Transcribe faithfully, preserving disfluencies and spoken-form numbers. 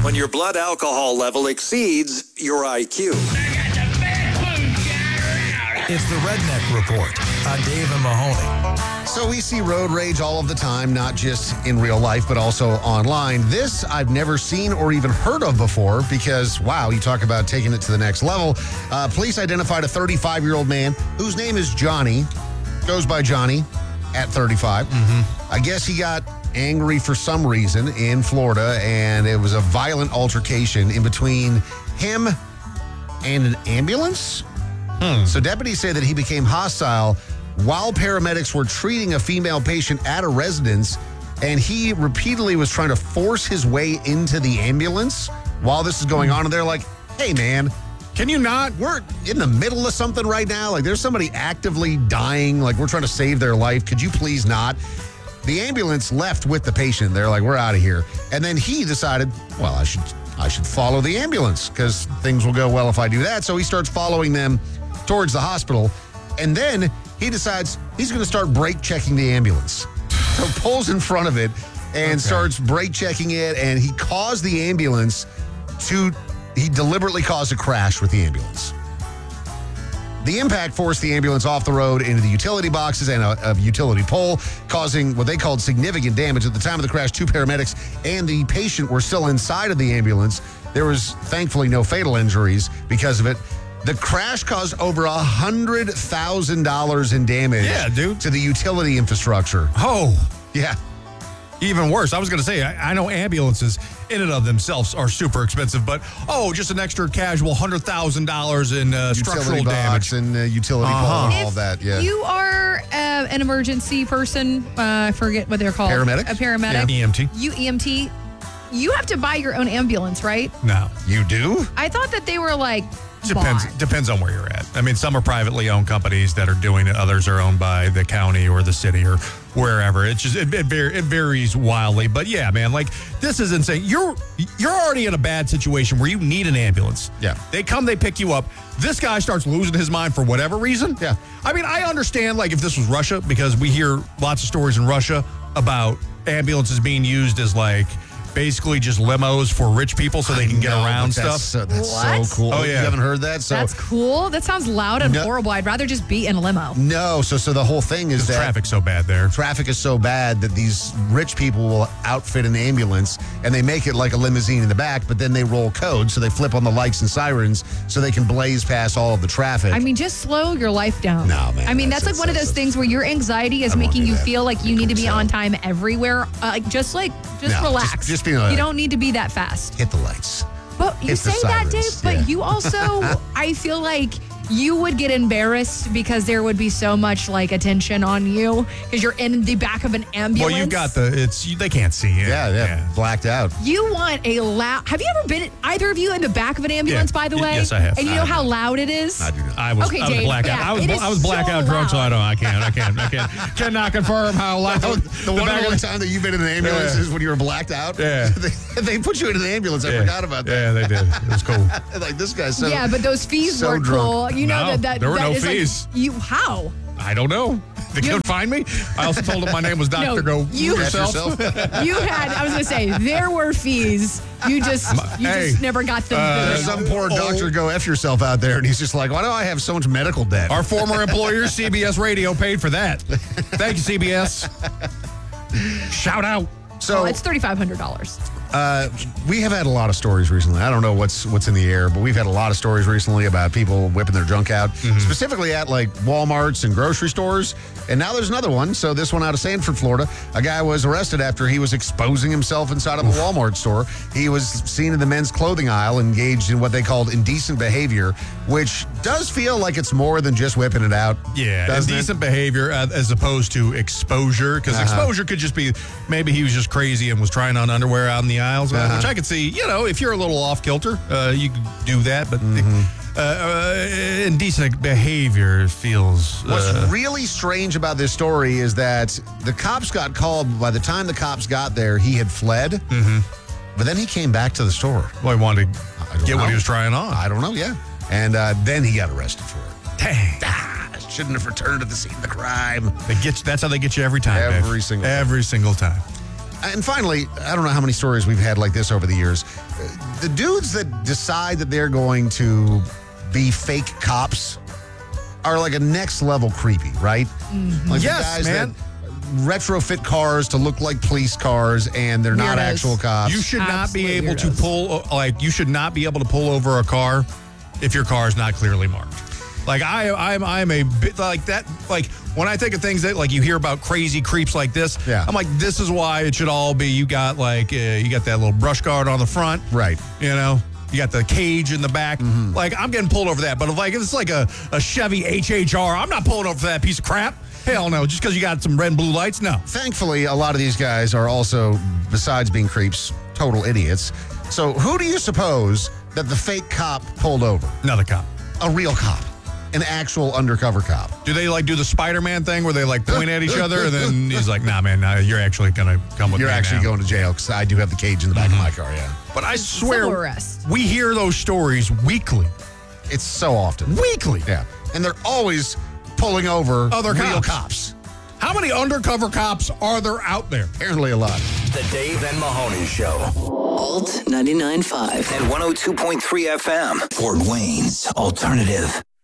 when your blood alcohol level exceeds your I Q. It's the Redneck Report on Dave and Mahoney. So we see road rage all of the time, not just in real life, but also online. This I've never seen or even heard of before because, wow, you talk about taking it to the next level. Uh, police identified a thirty-five-year-old man whose name is Johnny, goes by Johnny at thirty-five. Mm-hmm. I guess he got angry for some reason in Florida, and it was a violent altercation in between him and an ambulance. Hmm. So deputies say that he became hostile while paramedics were treating a female patient at a residence, and he repeatedly was trying to force his way into the ambulance while this is going on. And they're like, hey, man, can you not? We're in the middle of something right now. Like, there's somebody actively dying. Like, we're trying to save their life. Could you please not? The ambulance left with the patient. They're like, we're out of here. And then he decided, well, I should I should follow the ambulance because things will go well if I do that. So he starts following them towards the hospital. And then he decides he's going to start brake checking the ambulance. So pulls in front of it and okay. starts brake checking it. And he caused the ambulance to, he deliberately caused a crash with the ambulance. The impact forced the ambulance off the road into the utility boxes and a, a utility pole, causing what they called significant damage. At the time of the crash, two paramedics and the patient were still inside of the ambulance. There was thankfully no fatal injuries because of it. The crash caused over one hundred thousand dollars in damage yeah, dude. to the utility infrastructure. Oh. Yeah. Even worse. I was going to say, I, I know ambulances in and of themselves are super expensive, but, oh, just an extra casual one hundred thousand dollars in uh, structural damage. and uh, utility uh-huh. pole and all if that, yeah. you are uh, an emergency person, uh, I forget what they're called. Paramedic? A paramedic. Yeah. E M T. You E M T. You have to buy your own ambulance, right? No. You do? I thought that they were like, Depends bought. depends on where you're at. I mean, some are privately owned companies that are doing it. Others are owned by the county or the city or wherever. It just it, it, var- it varies wildly. But yeah, man, like this is insane. You're you're already in a bad situation where you need an ambulance. Yeah. They come, they pick you up. This guy starts losing his mind for whatever reason. Yeah. I mean, I understand like if this was Russia, because we hear lots of stories in Russia about ambulances being used as like basically just limos for rich people so they I can get know, around but that's stuff. So, that's What? so cool. Oh, yeah. You haven't heard that? So That's cool. That sounds loud and No. horrible. I'd rather just be in a limo. No, so so the whole thing is The that traffic's so bad there. traffic is so bad that these rich people will outfit an ambulance and they make it like a limousine in the back, but then they roll code, so they flip on the lights and sirens so they can blaze past all of the traffic. I mean, just slow your life down. No, man, I mean, that's- that's, like one of that's- those things where your anxiety is I won't making do you that. feel like you Be need to be cool, on so. time everywhere. Uh, like, just like, just No, relax. just- just be like- you don't need to be that fast. Hit the lights. But you Hit the say that, sirens, Dave, but yeah. you also, I feel like you would get embarrassed because there would be so much like attention on you because you're in the back of an ambulance. Well, you've got the, it's, you, they can't see it. Yeah, yeah, blacked out. You want a loud. Have you ever been, either of you, in the back of an ambulance, Yeah. by the Y- way? yes, I have. And you I know have. how loud it is? I do not. I was, Okay, I was Dave, blackout. yeah, I was, it is I was blackout so drunk, so I loud. don't, I can't, I can't, I can't, cannot confirm how loud. The, the one back and of only time that you've been in an ambulance Yeah. is when you were blacked out. Yeah. they, they put you in an ambulance. I Yeah. forgot about that. Yeah, they did. It was cool. Like this guy's so. Yeah, but those fees so were drunk. cool. You know No, that that there were that no is like- fees. you how? I don't know. They You- couldn't find me. I also told them my name was Doctor No, Go you- yourself. yourself. You had. I was gonna say there were fees. You just you Hey, just never got them. uh, There's some poor Oh. doctor go F yourself out there, and he's just like, why do I have so much medical debt? Our former employer, C B S Radio, paid for that. Thank you, C B S. Shout out. so oh, it's thirty five hundred dollars. Uh, we have had a lot of stories recently. I don't know what's what's in the air, but we've had a lot of stories recently about people whipping their junk out, Mm-hmm. specifically at like Walmarts and grocery stores. And now there's another one. So this one out of Sanford, Florida, a guy was arrested after he was exposing himself inside of a Walmart store. He was seen in the men's clothing aisle, engaged in what they called indecent behavior, which does feel like it's more than just whipping it out. Yeah, doesn't it? indecent behavior uh, as opposed to exposure, because Uh-huh. exposure could just be maybe he was just crazy and was trying on underwear out in the aisles, uh, Uh-huh. which I could see. You know, if you're a little off kilter, uh, you could do that. But Mm-hmm. uh, uh, indecent behavior feels. What's Uh, really strange about this story is that the cops got called. By the time the cops got there, he had fled. Mm-hmm. But then he came back to the store. well, he wanted to I don't get what know. he was trying on. I don't know, yeah. And uh, then he got arrested for it. Dang. Ah, shouldn't have returned to the scene of the crime. They get you, that's how they get you every time. Every Dave. single time. Every single time. And finally, I don't know how many stories we've had like this over the years. Uh, The dudes that decide that they're going to be fake cops are like a next level creepy, right? Like Yes, the guys man. that retrofit cars to look like police cars and they're not Weirdos. actual cops. You should not be Absolute able to weirdos. pull, like, you should not be able to pull over a car if your car is not clearly marked. Like, I, I'm, I'm a bit like that. Like, when I think of things that, like, you hear about crazy creeps like this, Yeah. I'm like, this is why it should all be. You got, like, uh, you got that little brush guard on the front. Right. You know, you got the cage in the back. Like, I'm getting pulled over that. But if, like, if it's like a, a Chevy H H R, I'm not pulling over for that piece of crap. Hell no. Just because you got some red and blue lights, no. Thankfully, a lot of these guys are also, besides being creeps, total idiots. So who do you suppose that the fake cop pulled over? Another cop. A real cop. An actual undercover cop. Do they like do the Spider-Man thing where they like point at each other and then he's like, nah, man, nah, you're actually going to come with You're me actually now. going to jail because I do have the cage in the back of my car, yeah. But I Civil swear, arrest. we hear those stories weekly. It's so often. Weekly. Yeah. And they're always pulling over Other real cops. cops. How many undercover cops are there out there? Apparently a lot. The Dave and Mahoney Show. Alt ninety-nine point five. And one oh two point three F M. Fort Wayne's Alternative.